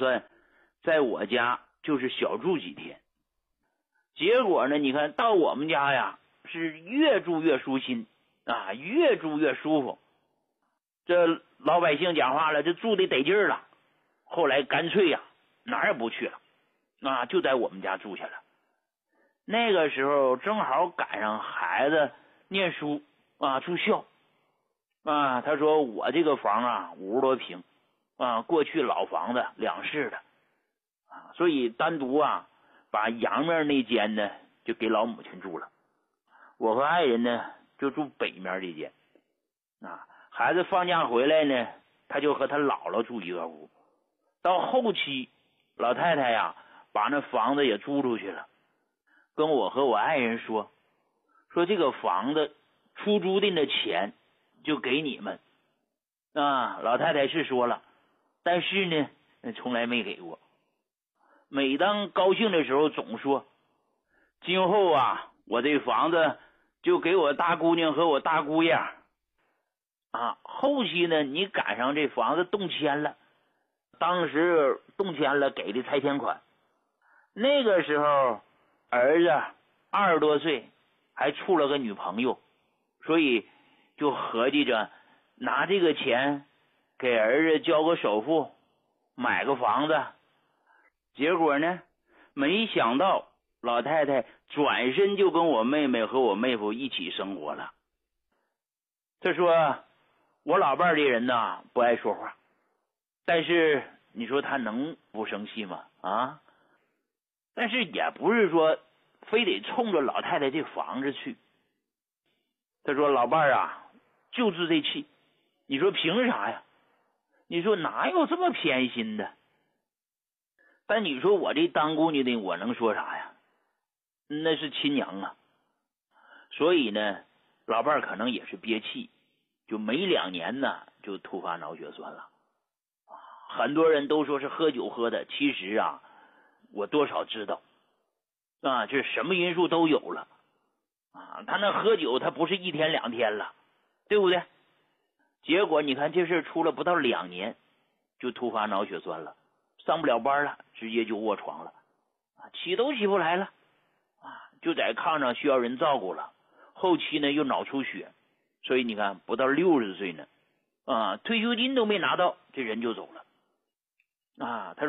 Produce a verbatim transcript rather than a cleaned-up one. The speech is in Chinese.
算在我家就是小住几天。结果呢，你看到我们家呀，是越住越舒心啊，越住越舒服。这老百姓讲话了，这住的得劲儿了。后来干脆呀，哪儿也不去了啊，就在我们家住下了。那个时候正好赶上孩子念书啊，住校啊。他说我这个房啊，五十多平啊，过去老房子两室的啊，所以单独啊把阳面那间呢就给老母亲住了。我和爱人呢就住北面这间啊。孩子放假回来呢，他就和他姥姥住一个屋。到后期，老太太呀把那房子也租出去了，跟我和我爱人说，说这个房子出租的那钱就给你们啊。老太太是说了，但是呢从来没给过。每当高兴的时候总说，今后啊我这房子就给我大姑娘和我大姑爷啊。后期呢你赶上这房子动迁了，当时动迁了给的拆迁款，那个时候儿子二十多岁，还处了个女朋友，所以就合计着拿这个钱给儿子交个首付，买个房子。结果呢，没想到老太太转身就跟我妹妹和我妹夫一起生活了。他说我老伴儿这人呢不爱说话，但是你说他能不生气吗？啊，但是也不是说非得冲着老太太这房子去。他说老伴儿啊就是这气，你说凭啥呀？你说哪有这么偏心的？但你说我这当姑娘的我能说啥呀？那是亲娘啊。所以呢老伴儿可能也是憋气，就没两年呢就突发脑血栓了。很多人都说是喝酒喝的，其实啊我多少知道啊，这什么因素都有了啊。他那喝酒他不是一天两天了，对不对？结果你看这事出了不到两年就突发脑血栓了，上不了班了，直接就卧床了啊，起都起不来了啊，就在炕上需要人照顾了。后期呢又脑出血，所以你看不到六十岁呢啊，退休金都没拿到，这人就走了啊。他说